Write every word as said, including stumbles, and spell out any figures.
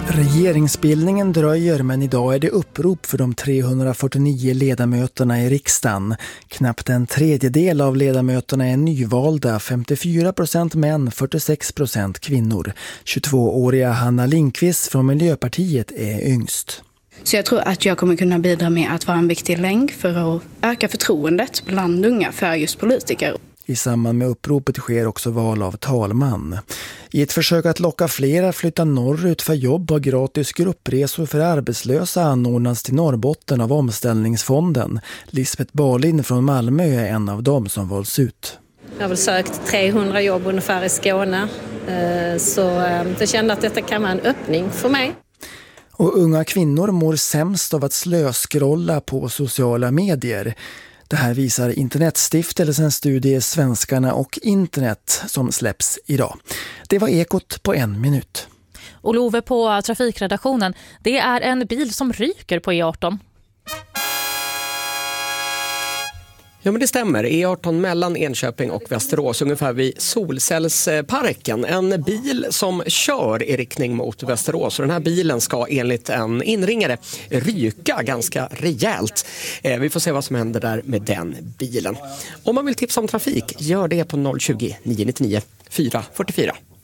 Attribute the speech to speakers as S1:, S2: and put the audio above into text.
S1: Regeringsbildningen dröjer, men idag är det upprop för de trehundrafyrtionio ledamöterna i riksdagen. Knappt en tredjedel av ledamöterna är nyvalda, femtiofyra procent män, fyrtiosex procent kvinnor. tjugotvååriga Hanna Lindqvist från Miljöpartiet är yngst.
S2: Så jag tror att jag kommer kunna bidra med att vara en viktig länk för att öka förtroendet bland unga för just politiker.
S1: I samband med uppropet sker också val av talman. I ett försök att locka fler att flytta norrut för jobb har gratis gruppresor för arbetslösa anordnats till Norrbotten av Omställningsfonden. Lisbeth Barlin från Malmö är en av dem som valts ut.
S3: Jag har väl sökt trehundra jobb ungefär i Skåne, så jag kände att detta kan vara en öppning för mig.
S1: Och unga kvinnor mår sämst av att slöskrolla på sociala medier. Det här visar Internetstiftelsen studie Svenskarna och internet som släpps idag. Det var Ekot på en minut.
S4: Och Love på trafikredaktionen, det är en bil som ryker på E arton.
S5: Ja, men det stämmer. E arton mellan Enköping och Västerås, ungefär vid Solcellsparken. En bil som kör i riktning mot Västerås. Och den här bilen ska enligt en inringare ryka ganska rejält. Eh, vi får se vad som händer där med den bilen. Om man vill tipsa om trafik, gör det på noll tjugo, nio nio nio, fyra fyra fyra.